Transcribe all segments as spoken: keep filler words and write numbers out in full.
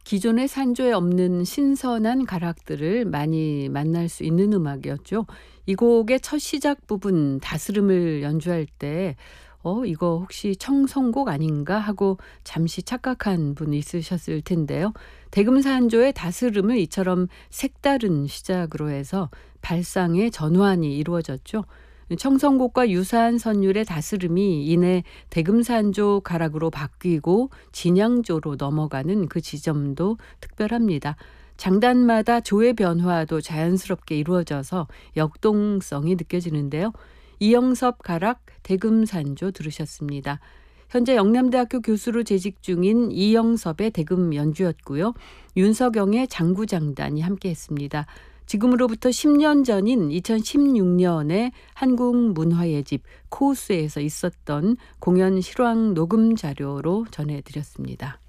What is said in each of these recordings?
기존의 산조에 없는 신선한 가락들을 많이 만날 수 있는 음악이었죠. 이 곡의 첫 시작 부분 다스름을 연주할 때 어 이거 혹시 청성곡 아닌가 하고 잠시 착각한 분이 있으셨을 텐데요. 대금산조의 다스름을 이처럼 색다른 시작으로 해서 발상의 전환이 이루어졌죠. 청성곡과 유사한 선율의 다스름이 이내 대금산조 가락으로 바뀌고 진양조로 넘어가는 그 지점도 특별합니다. 장단마다 조의 변화도 자연스럽게 이루어져서 역동성이 느껴지는데요. 이영섭 가락 대금산조 들으셨습니다. 현재 영남대학교 교수로 재직 중인 이영섭의 대금 연주였고요. 윤석영의 장구장단이 함께했습니다. 지금으로부터 십 년 전인 이천십육 년에 한국문화예집 코우스에서 있었던 공연 실황 녹음 자료로 전해드렸습니다.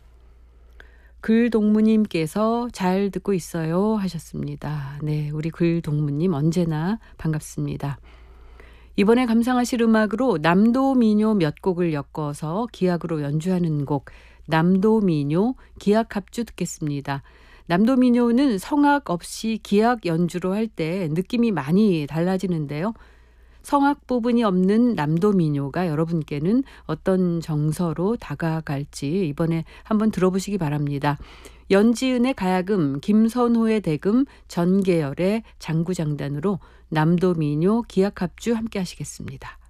글동무님께서 잘 듣고 있어요 하셨습니다. 네, 우리 글동무님 언제나 반갑습니다. 이번에 감상하실 음악으로 남도민요 몇 곡을 엮어서 기악으로 연주하는 곡 남도민요 기악합주 듣겠습니다. 남도민요는 성악 없이 기악 연주로 할 때 느낌이 많이 달라지는데요. 성악 부분이 없는 남도민요가 여러분께는 어떤 정서로 다가갈지 이번에 한번 들어보시기 바랍니다. 연지은의 가야금, 김선호의 대금, 전계열의 장구장단으로 남도민요 기악합주 함께 하시겠습니다.